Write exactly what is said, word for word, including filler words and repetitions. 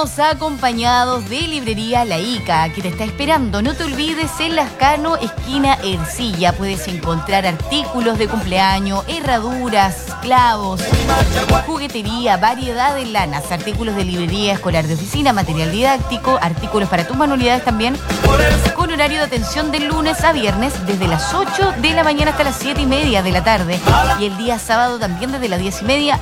Vamos acompañados de Librería La Ica, que te está esperando. No te olvides, en Lascano, esquina Ercilla, puedes encontrar artículos de cumpleaños, herraduras, clavos, juguetería, variedad de lanas, artículos de librería escolar de oficina, material didáctico, artículos para tus manualidades también, con horario de atención de lunes a viernes desde las ocho de la mañana hasta las siete y media de la tarde, y el día sábado también desde las diez y media